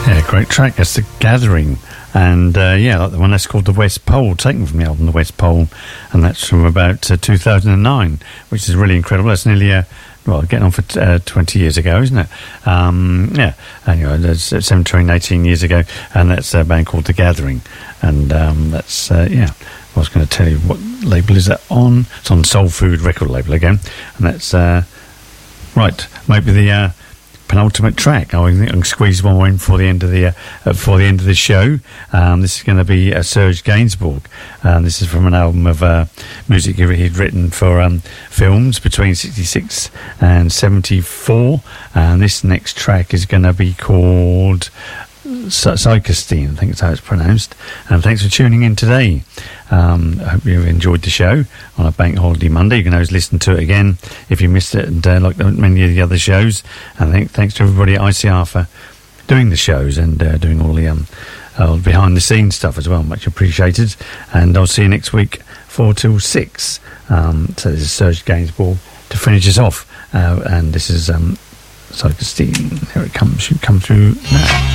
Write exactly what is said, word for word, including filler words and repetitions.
Yeah, great track. That's The Gathering. And uh, yeah, like the one that's called The West Pole, taken from the album The West Pole, and that's from about uh, two thousand nine, which is really incredible. That's nearly uh, well, getting on for uh, twenty years ago, isn't it? Um, yeah, anyway, that's seventeen, eighteen years ago, and that's a band called The Gathering. And um, that's, uh, yeah, I was going to tell you what label is that on. It's on Soul Food record label again, and that's, uh, right, maybe the... Uh, penultimate track. I think I can squeeze one more in before the end of the uh, before the end of the show. Um, this is going to be uh, Serge Gainsbourg. Um, this is from an album of uh, music he'd written for um, films between sixty-six and seventy-four. And this next track is going to be called Psychostine, I think that's how it's pronounced. And thanks for tuning in today. Um, I hope you enjoyed the show on a bank holiday Monday. You can always listen to it again if you missed it, and uh, like many of the other shows. And I think thanks to everybody at I C R for doing the shows and uh, doing all the um, uh, behind the scenes stuff as well. Much appreciated. And I'll see you next week, four till six. Um, so this is Serge Gainsbourg to finish us off. Uh, and this is um, Psychostine. Here it comes. Should come through now.